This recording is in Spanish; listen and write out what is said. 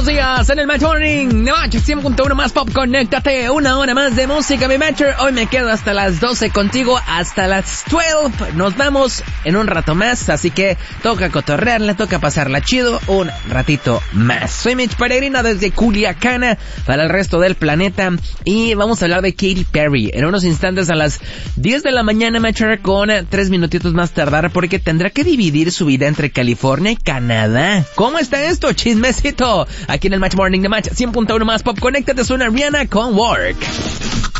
buenos días en el Match Morning de Match 100.1 más pop. Conéctate, una hora más de música, mi Matcher. Hoy me quedo hasta las 12 contigo, hasta las 12. Nos vamos en un rato más, así que toca cotorrearla, toca pasarla chido un ratito más. Soy Mitch Peregrina desde Culiacán para el resto del planeta y vamos a hablar de Katy Perry en unos instantes a las 10 de la mañana, Matcher, con 3 minutitos más tardar porque tendrá que dividir su vida entre California y Canadá. ¿Cómo está esto? Chismecito aquí en el Match Morning de Match 100.1 más pop. Conéctate, suena Rihanna con Work.